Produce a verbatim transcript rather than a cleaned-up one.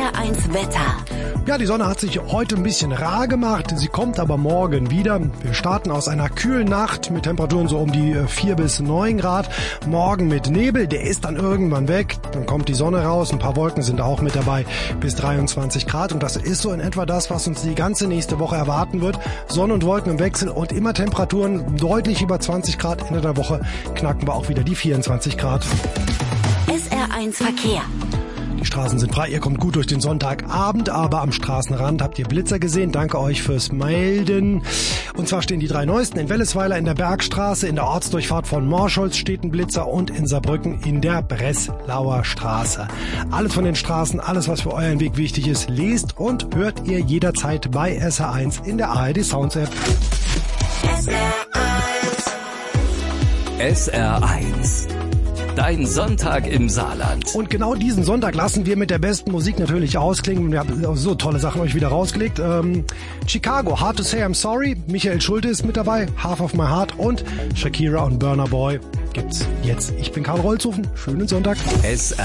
R eins Wetter. Ja, die Sonne hat sich heute ein bisschen rar gemacht. Sie kommt aber morgen wieder. Wir starten aus einer kühlen Nacht mit Temperaturen so um die vier bis neun Grad. Morgen mit Nebel, der ist dann irgendwann weg. Dann kommt die Sonne raus, ein paar Wolken sind auch mit dabei, bis dreiundzwanzig Grad. Und das ist so in etwa das, was uns die ganze nächste Woche erwarten wird. Sonne und Wolken im Wechsel und immer Temperaturen deutlich über zwanzig Grad. Ende der Woche knacken wir auch wieder die vierundzwanzig Grad. S R eins Verkehr. Die Straßen sind frei, ihr kommt gut durch den Sonntagabend, aber am Straßenrand habt ihr Blitzer gesehen. Danke euch fürs Melden. Und zwar stehen die drei neuesten in Wellesweiler in der Bergstraße, in der Ortsdurchfahrt von Morscholz steht ein Blitzer und in Saarbrücken in der Breslauer Straße. Alles von den Straßen, alles was für euren Weg wichtig ist, lest und hört ihr jederzeit bei S R eins in der A R D Sounds App. S R eins. S R eins. Dein Sonntag im Saarland. Und genau diesen Sonntag lassen wir mit der besten Musik natürlich ausklingen. Wir haben so tolle Sachen euch wieder rausgelegt. Ähm, Chicago, Hard to Say I'm Sorry. Michael Schulte ist mit dabei. Half of My Heart und Shakira und Burna Boy gibt's jetzt. Ich bin Karl Rolzhofen. Schönen Sonntag. S R